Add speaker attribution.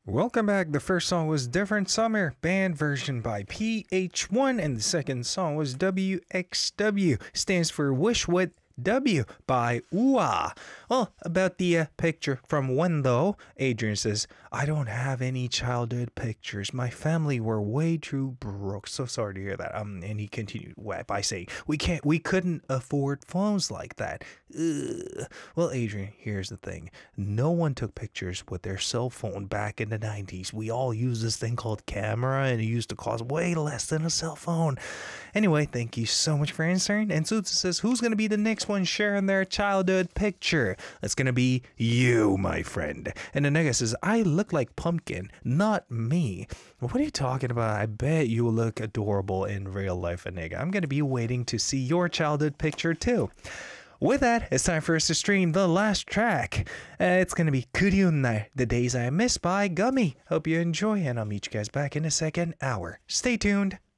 Speaker 1: Welcome back. The first song was Different Summer, band version by PH1, and the second song was WXW, stands for Wish With W by UA. Well, about the picture from when though, Adrian says, I don't have any childhood pictures. My family were way too broke. So sorry to hear that. And he continued by saying, we couldn't afford phones like that. Ugh. Well, Adrian, here's the thing. No one took pictures with their cell phone back in the 90s. We all used this thing called camera, and it used to cost way less than a cell phone. Anyway, thank you so much for answering. And Suzu says, who's going to be the next one sharing their childhood picture? That's going to be you, my friend. And the nigga says, I look like Pumpkin, not me. What are you talking about? I bet you look adorable in real life, Nigga. I'm going to be waiting to see your childhood picture too. With that, it's time for us to stream the last track. It's going to be Kuryunnar, The Days I Miss by Gummy. Hope you enjoy, and I'll meet you guys back in the second hour. Stay tuned.